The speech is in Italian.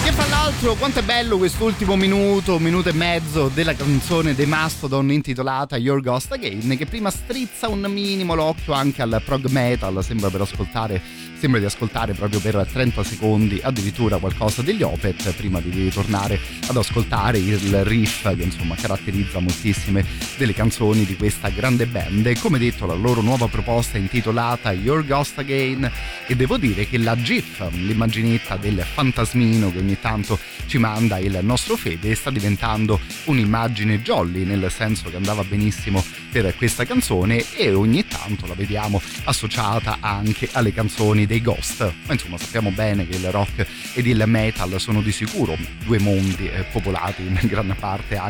Che fra l'altro, quanto è bello quest'ultimo minuto e mezzo della canzone dei Mastodon intitolata Your Ghost Again, che prima strizza un minimo l'occhio anche al prog metal, sembra di ascoltare proprio per 30 secondi addirittura qualcosa degli Opeth, prima di ritornare ad ascoltare il riff che insomma caratterizza moltissime delle canzoni di questa grande band. E come detto, la loro nuova proposta è intitolata Your Ghost Again, e devo dire che la GIF, l'immaginetta del fantasmino che ogni tanto ci manda il nostro Fede, sta diventando un'immagine jolly, nel senso che andava benissimo per questa canzone, e ogni tanto la vediamo associata anche alle canzoni dei Ghost. Ma insomma, sappiamo bene che il rock ed il metal sono di sicuro due mondi popolati in gran parte